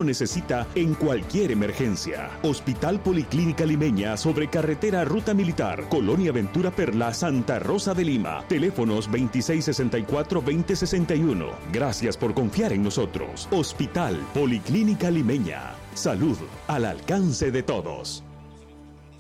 necesita en cualquier emergencia. Hospital Policlínica Limeña sobre carretera Ruta Militar, Colonia Ventura Perla, Santa Rosa de Lima. Teléfonos 2664-2061. Gracias por confiar en nosotros. Hospital Policlínica Limeña. Salud al alcance de todos.